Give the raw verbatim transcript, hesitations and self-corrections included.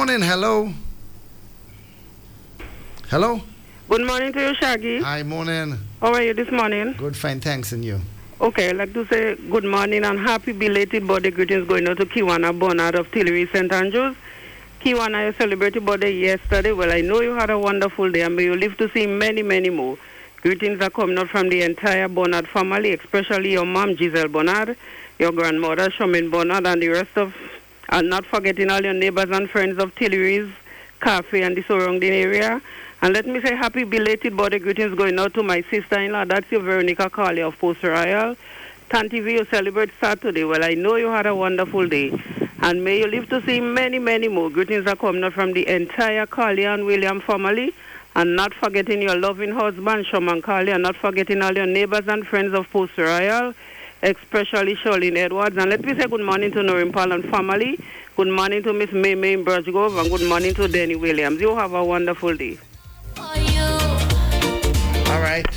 morning. Hello. Hello. Good morning to you, Shaggy. Hi, morning. How are you this morning? Good, fine, thanks, and you? Okay, I'd like to say good morning and happy belated birthday greetings going out to Kiwana Bernard of Tillery, Saint Andrews. Kiwana, you celebrated birthday yesterday. Well, I know you had a wonderful day and may you live to see many, many more. Greetings are coming out from the entire Bernard family, especially your mom, Giselle Bernard, your grandmother, Charmaine Bernard, and the rest of, and not forgetting all your neighbors and friends of Tillery's Cafe and the surrounding area. And let me say happy belated birthday greetings going out to my sister-in-law, that's your Veronica Carley of Post Royal. Tanti V, you celebrate Saturday. Well, I know you had a wonderful day. And may you live to see many, many more. Greetings are coming out from the entire Carley and William family. And not forgetting your loving husband, Shaman Carley, and not forgetting all your neighbors and friends of Post Royal, especially Charlene Edwards. And let me say good morning to Noreen Paul and family. Good morning to Miss May May in Birchgrove, and good morning to Denny Williams. You have a wonderful day.